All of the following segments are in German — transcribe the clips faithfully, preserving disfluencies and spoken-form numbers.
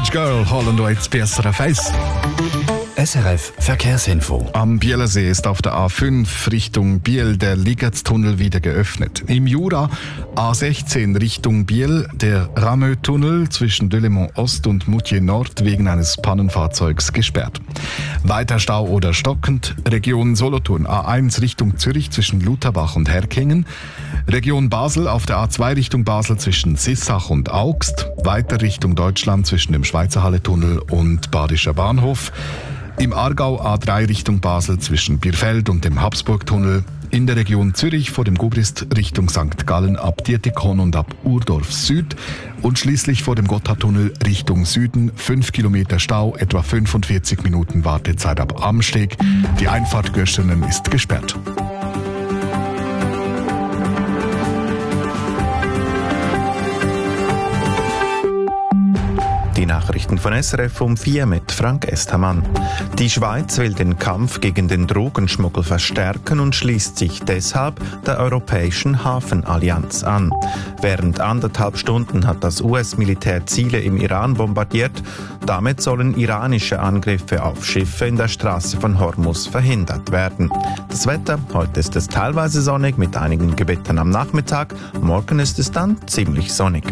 Bridge Girl holen wir jetzt bei S R F eins. S R F Verkehrsinfo. Am Bielersee ist auf der A fünf Richtung Biel der Ligatz-Tunnel wieder geöffnet. Im Jura A sechzehn Richtung Biel der Rameux-Tunnel zwischen Delémont Ost und Moutier Nord wegen eines Pannenfahrzeugs gesperrt. Weiter Stau oder stockend. Region Solothurn A eins Richtung Zürich zwischen Lutherbach und Herkingen. Region Basel auf der A zwei Richtung Basel zwischen Sissach und Augst. Weiter Richtung Deutschland zwischen dem Schweizerhalle-Tunnel und Badischer Bahnhof. Im Aargau A drei Richtung Basel zwischen Bierfeld und dem Habsburg-Tunnel. In der Region Zürich vor dem Gubrist Richtung Sankt Gallen ab Dietikon und ab Urdorf Süd. Und schließlich vor dem Gotthardtunnel Richtung Süden fünf Kilometer Stau, etwa fünfundvierzig Minuten Wartezeit ab Amsteg. Die Einfahrt Göschenen ist gesperrt. Die Nachrichten von S R F um vier mit Frank Estermann. Die Schweiz will den Kampf gegen den Drogenschmuggel verstärken und schließt sich deshalb der Europäischen Hafenallianz an. Während anderthalb Stunden hat das U S-Militär Ziele im Iran bombardiert. Damit sollen iranische Angriffe auf Schiffe in der Straße von Hormuz verhindert werden. Das Wetter: Heute ist es teilweise sonnig mit einigen Gewittern am Nachmittag. Morgen ist es dann ziemlich sonnig.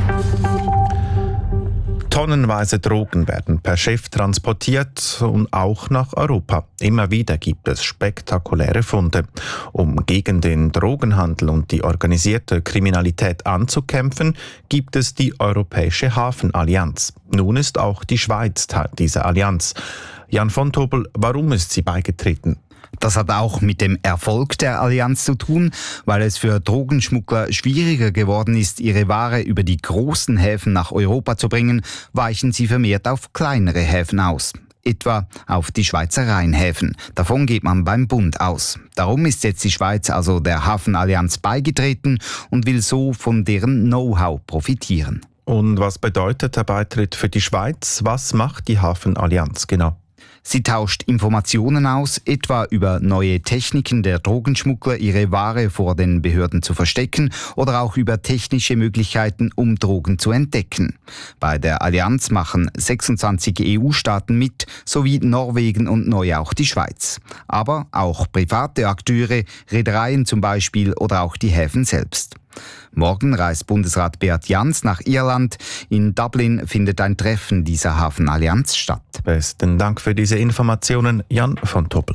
Tonnenweise Drogen werden per Schiff transportiert und auch nach Europa. Immer wieder gibt es spektakuläre Funde. Um gegen den Drogenhandel und die organisierte Kriminalität anzukämpfen, gibt es die Europäische Hafenallianz. Nun ist auch die Schweiz Teil dieser Allianz. Jan von Tobel, warum ist sie beigetreten? Das hat auch mit dem Erfolg der Allianz zu tun, weil es für Drogenschmuggler schwieriger geworden ist, ihre Ware über die großen Häfen nach Europa zu bringen, weichen sie vermehrt auf kleinere Häfen aus. Etwa auf die Schweizer Rheinhäfen. Davon geht man beim Bund aus. Darum ist jetzt die Schweiz also der Hafenallianz beigetreten und will so von deren Know-how profitieren. Und was bedeutet der Beitritt für die Schweiz? Was macht die Hafenallianz genau? Sie tauscht Informationen aus, etwa über neue Techniken der Drogenschmuggler, ihre Ware vor den Behörden zu verstecken oder auch über technische Möglichkeiten, um Drogen zu entdecken. Bei der Allianz machen sechsundzwanzig E U-Staaten mit, sowie Norwegen und neu auch die Schweiz. Aber auch private Akteure, Reedereien zum Beispiel oder auch die Häfen selbst. Morgen reist Bundesrat Beat Jans nach Irland. In Dublin findet ein Treffen dieser Hafenallianz statt. Besten Dank für diese Informationen, Jan von Tobel.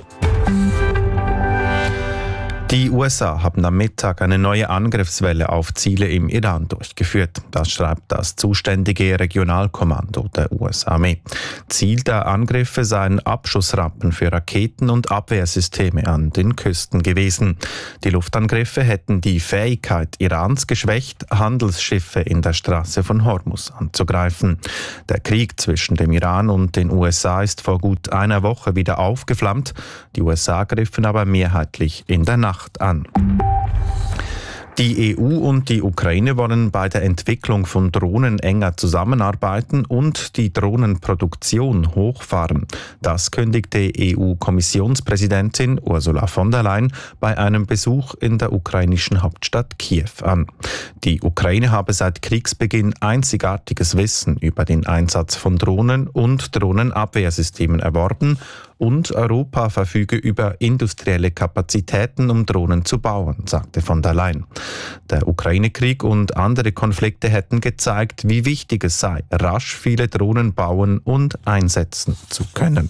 Die U S A haben am Mittag eine neue Angriffswelle auf Ziele im Iran durchgeführt. Das schreibt das zuständige Regionalkommando der U S-Armee. Ziel der Angriffe seien Abschussrampen für Raketen und Abwehrsysteme an den Küsten gewesen. Die Luftangriffe hätten die Fähigkeit Irans geschwächt, Handelsschiffe in der Straße von Hormuz anzugreifen. Der Krieg zwischen dem Iran und den U S A ist vor gut einer Woche wieder aufgeflammt. Die U S A griffen aber mehrheitlich in der Nacht an. Die E U und die Ukraine wollen bei der Entwicklung von Drohnen enger zusammenarbeiten und die Drohnenproduktion hochfahren. Das kündigte E U-Kommissionspräsidentin Ursula von der Leyen bei einem Besuch in der ukrainischen Hauptstadt Kiew an. Die Ukraine habe seit Kriegsbeginn einzigartiges Wissen über den Einsatz von Drohnen und Drohnenabwehrsystemen erworben und Europa verfüge über industrielle Kapazitäten, um Drohnen zu bauen, sagte von der Leyen. Der Ukraine-Krieg und andere Konflikte hätten gezeigt, wie wichtig es sei, rasch viele Drohnen bauen und einsetzen zu können.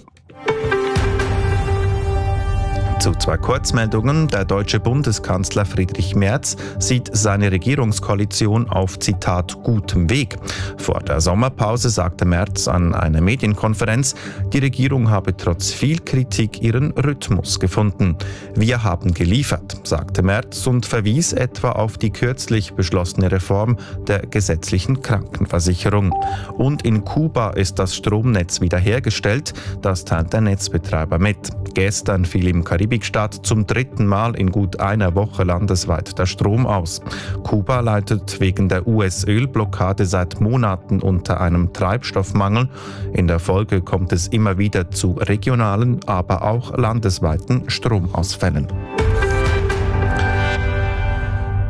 Zu zwei Kurzmeldungen. Der deutsche Bundeskanzler Friedrich Merz sieht seine Regierungskoalition auf, Zitat, gutem Weg. Vor der Sommerpause sagte Merz an einer Medienkonferenz, die Regierung habe trotz viel Kritik ihren Rhythmus gefunden. Wir haben geliefert, sagte Merz und verwies etwa auf die kürzlich beschlossene Reform der gesetzlichen Krankenversicherung. Und in Kuba ist das Stromnetz wiederhergestellt, das teilt der Netzbetreiber mit. Gestern fiel im Karibikstaat zum dritten Mal in gut einer Woche landesweit der Strom aus. Kuba leidet wegen der U S-Ölblockade seit Monaten unter einem Treibstoffmangel. In der Folge kommt es immer wieder zu regionalen, aber auch landesweiten Stromausfällen.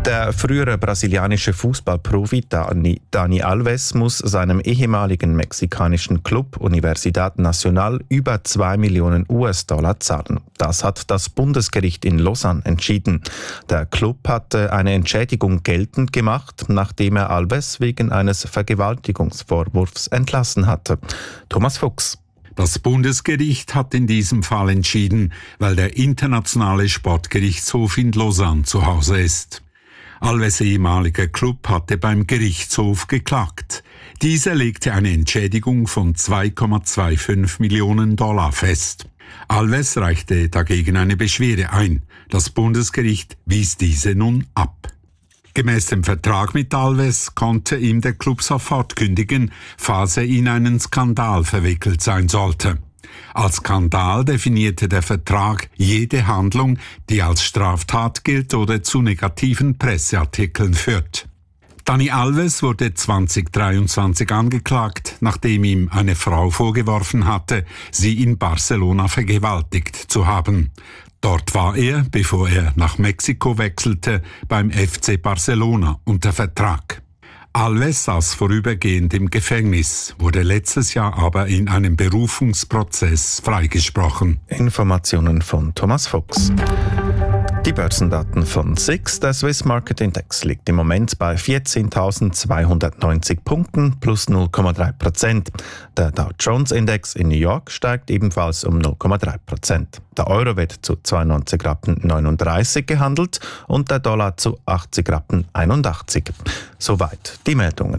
Der frühere brasilianische Fußballprofi Dani, Dani Alves muss seinem ehemaligen mexikanischen Club Universidad Nacional über zwei Millionen U S-Dollar zahlen. Das hat das Bundesgericht in Lausanne entschieden. Der Club hatte eine Entschädigung geltend gemacht, nachdem er Alves wegen eines Vergewaltigungsvorwurfs entlassen hatte. Thomas Fuchs. Das Bundesgericht hat in diesem Fall entschieden, weil der internationale Sportgerichtshof in Lausanne zu Hause ist. Alves' ehemaliger Club hatte beim Gerichtshof geklagt. Dieser legte eine Entschädigung von zwei Komma fünfundzwanzig Millionen Dollar fest. Alves reichte dagegen eine Beschwerde ein. Das Bundesgericht wies diese nun ab. Gemäß dem Vertrag mit Alves konnte ihm der Club sofort kündigen, falls er in einen Skandal verwickelt sein sollte. Als Skandal definierte der Vertrag jede Handlung, die als Straftat gilt oder zu negativen Presseartikeln führt. Dani Alves wurde zwanzig dreiundzwanzig angeklagt, nachdem ihm eine Frau vorgeworfen hatte, sie in Barcelona vergewaltigt zu haben. Dort war er, bevor er nach Mexiko wechselte, beim F C Barcelona unter Vertrag. Alves saß vorübergehend im Gefängnis, wurde letztes Jahr aber in einem Berufungsprozess freigesprochen. Informationen von Thomas Fuchs. Die Börsendaten von S I X, der Swiss Market Index, liegt im Moment bei vierzehntausendzweihundertneunzig Punkten plus null Komma drei Prozent. Der Dow Jones Index in New York steigt ebenfalls um null Komma drei Prozent. Der Euro wird zu zweiundneunzig Rappen neununddreißig gehandelt und der Dollar zu achtzig Rappen einundachtzig. Soweit die Meldungen.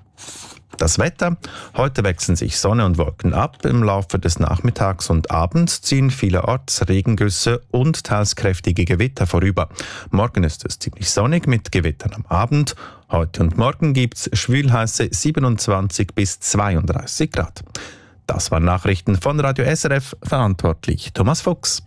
Das Wetter. Heute wechseln sich Sonne und Wolken ab. Im Laufe des Nachmittags und Abends ziehen vielerorts Regengüsse und teils kräftige Gewitter vorüber. Morgen ist es ziemlich sonnig mit Gewittern am Abend. Heute und morgen gibt es schwülheiße siebenundzwanzig bis zweiunddreißig Grad. Das waren Nachrichten von Radio S R F, verantwortlich Thomas Fuchs.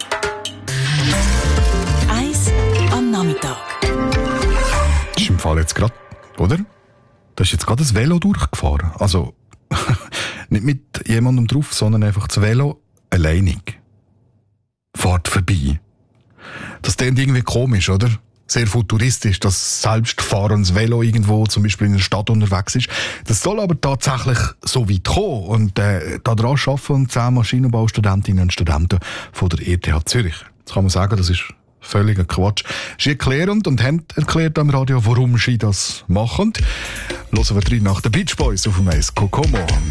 Eis am Nachmittag. Das ist im Fall jetzt gerade, oder? Da ist jetzt gerade ein Velo durchgefahren. Also nicht mit jemandem drauf, sondern einfach das Velo alleinig. Fahrt vorbei. Das klingt irgendwie komisch, oder? Sehr futuristisch, dass selbstfahrendes Velo irgendwo zum Beispiel in der Stadt unterwegs ist. Das soll aber tatsächlich so weit kommen. Und äh, daran arbeiten zehn Maschinenbaustudentinnen und Studenten von der E T H Zürich. Jetzt kann man sagen, das ist völliger Quatsch. Sie erklärend und haben erklärt am Radio, warum sie das machen. Hören wir rein nach den Beach Boys auf dem Eis. Kokomo.